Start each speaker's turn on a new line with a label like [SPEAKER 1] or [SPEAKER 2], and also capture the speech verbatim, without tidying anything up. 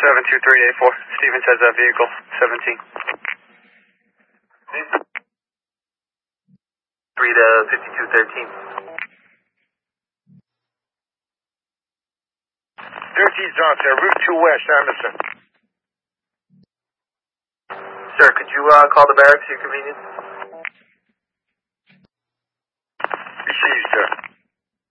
[SPEAKER 1] seven two three eight four. Stevens has that vehicle, seventeen.
[SPEAKER 2] three to fifty-two thirteen.
[SPEAKER 3] thirteen's on, sir. Route two West, Anderson.
[SPEAKER 2] Sir, could you uh, call the barracks at your convenience?
[SPEAKER 3] Received, sir.